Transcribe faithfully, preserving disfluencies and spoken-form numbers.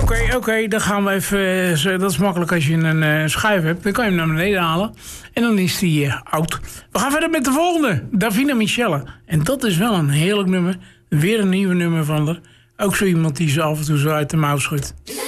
Oké, okay, oké, okay, dan gaan we even... Dat is makkelijk als je een uh, schijf hebt. Dan kan je hem naar beneden halen. En dan is die uh, oud. We gaan verder met de volgende. Davina Michelle. En dat is wel een heerlijk nummer. Weer een nieuwe nummer van haar. Ook zo iemand die ze af en toe zo uit de mouw schudt.